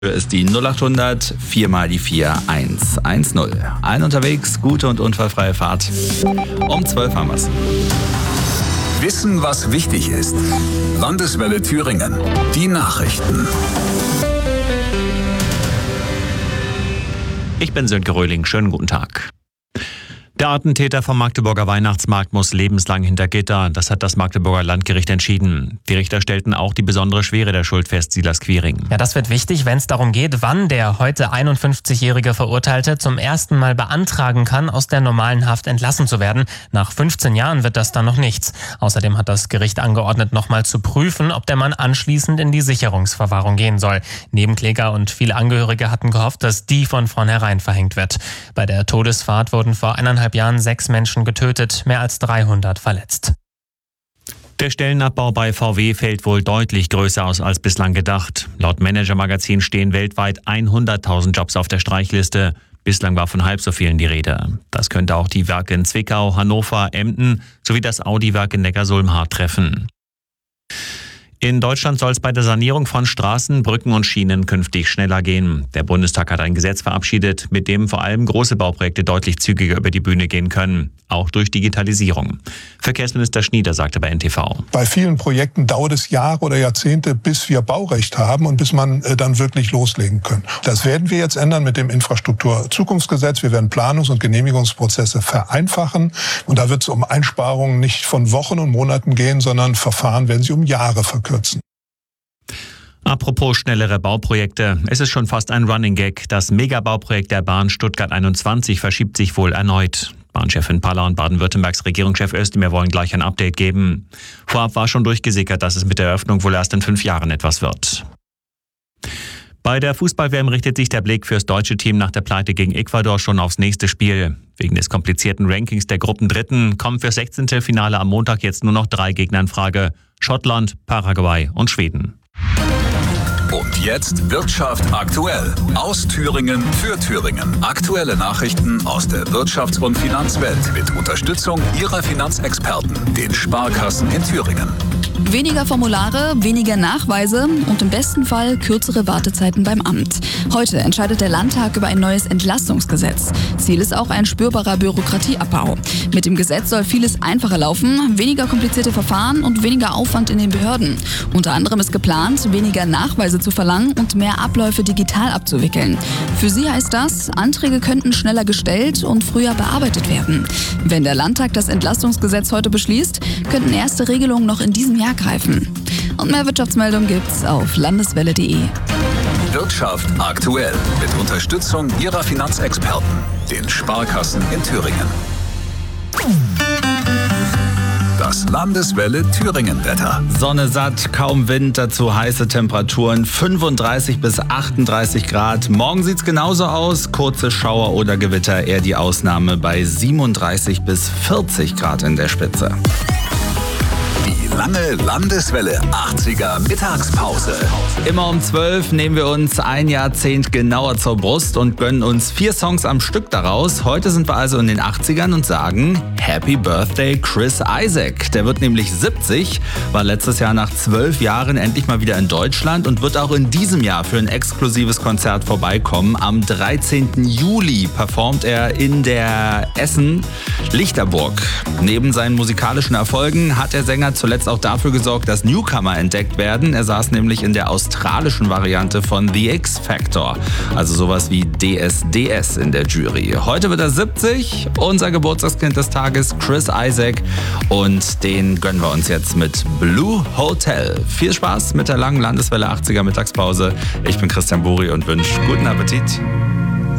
Ist die 0800 4 mal die 4110. Allen unterwegs, gute und unfallfreie Fahrt. Um 12 haben wir's. Wissen, was wichtig ist. Landeswelle Thüringen. Die Nachrichten. Ich bin Sönke Röhling. Schönen guten Tag. Der Attentäter vom Magdeburger Weihnachtsmarkt muss lebenslang hinter Gitter. Das hat das Magdeburger Landgericht entschieden. Die Richter stellten auch die besondere Schwere der Schuld fest, Silas Quiring. Ja, das wird wichtig, wenn es darum geht, wann der heute 51-jährige Verurteilte zum ersten Mal beantragen kann, aus der normalen Haft entlassen zu werden. Nach 15 Jahren wird das dann noch nichts. Außerdem hat das Gericht angeordnet, nochmal zu prüfen, ob der Mann anschließend in die Sicherungsverwahrung gehen soll. Nebenkläger und viele Angehörige hatten gehofft, dass die von vornherein verhängt wird. Bei der Todesfahrt wurden vor 1,5 Jahren 6 Menschen getötet, mehr als 300 verletzt. Der Stellenabbau bei VW fällt wohl deutlich größer aus als bislang gedacht. Laut Manager-Magazin stehen weltweit 100.000 Jobs auf der Streichliste. Bislang war von halb so vielen die Rede. Das könnte auch die Werke in Zwickau, Hannover, Emden sowie das Audi-Werk in Neckarsulm-Hart treffen. In Deutschland soll es bei der Sanierung von Straßen, Brücken und Schienen künftig schneller gehen. Der Bundestag hat ein Gesetz verabschiedet, mit dem vor allem große Bauprojekte deutlich zügiger über die Bühne gehen können, auch durch Digitalisierung. Verkehrsminister Schnieder sagte bei NTV. Bei vielen Projekten dauert es Jahre oder Jahrzehnte, bis wir Baurecht haben und bis man dann wirklich loslegen kann. Das werden wir jetzt ändern mit dem Infrastrukturzukunftsgesetz. Wir werden Planungs- und Genehmigungsprozesse vereinfachen. Und da wird es um Einsparungen nicht von Wochen und Monaten gehen, sondern Verfahren werden sich um Jahre verkürzen. Apropos schnellere Bauprojekte. Es ist schon fast ein Running Gag. Das Megabauprojekt der Bahn Stuttgart 21 verschiebt sich wohl erneut. Bahnchefin Paller und Baden-Württembergs Regierungschef Özdemir wollen gleich ein Update geben. Vorab war schon durchgesickert, dass es mit der Eröffnung wohl erst in 5 Jahren etwas wird. Bei der Fußball-WM richtet sich der Blick fürs deutsche Team nach der Pleite gegen Ecuador schon aufs nächste Spiel. Wegen des komplizierten Rankings der Gruppendritten kommen fürs 16. Finale am Montag jetzt nur noch 3 Gegner in Frage: Schottland, Paraguay und Schweden. Und jetzt Wirtschaft aktuell. Aus Thüringen für Thüringen. Aktuelle Nachrichten aus der Wirtschafts- und Finanzwelt mit Unterstützung Ihrer Finanzexperten, den Sparkassen in Thüringen. Weniger Formulare, weniger Nachweise und im besten Fall kürzere Wartezeiten beim Amt. Heute entscheidet der Landtag über ein neues Entlastungsgesetz. Ziel ist auch ein spürbarer Bürokratieabbau. Mit dem Gesetz soll vieles einfacher laufen, weniger komplizierte Verfahren und weniger Aufwand in den Behörden. Unter anderem ist geplant, weniger Nachweise zu verlangen und mehr Abläufe digital abzuwickeln. Für sie heißt das, Anträge könnten schneller gestellt und früher bearbeitet werden. Wenn der Landtag das Entlastungsgesetz heute beschließt, könnten erste Regelungen noch in diesem Jahr greifen. Und mehr Wirtschaftsmeldungen gibt's auf landeswelle.de. Wirtschaft aktuell mit Unterstützung Ihrer Finanzexperten, den Sparkassen in Thüringen. Das Landeswelle Thüringen-Wetter. Sonne satt, kaum Wind, dazu heiße Temperaturen, 35 bis 38 Grad. Morgen sieht's genauso aus, kurze Schauer oder Gewitter, eher die Ausnahme bei 37 bis 40 Grad in der Spitze. Die lange Landeswelle 80er Mittagspause. Immer um 12 nehmen wir uns ein Jahrzehnt genauer zur Brust und gönnen uns 4 Songs am Stück daraus. Heute sind wir also in den 80ern und sagen Happy Birthday Chris Isaak. Der wird nämlich 70, war letztes Jahr nach 12 Jahren endlich mal wieder in Deutschland und wird auch in diesem Jahr für ein exklusives Konzert vorbeikommen. Am 13. Juli performt er in der Essen-Lichterburg. Neben seinen musikalischen Erfolgen hat der Sänger zuletzt auch dafür gesorgt, dass Newcomer entdeckt werden. Er saß nämlich in der australischen Variante von The X Factor, also sowas wie DSDS in der Jury. Heute wird er 70, unser Geburtstagskind des Tages, Chris Isaak, und den gönnen wir uns jetzt mit Blue Hotel. Viel Spaß mit der langen Landeswelle 80er Mittagspause. Ich bin Christian Buri und wünsche guten Appetit.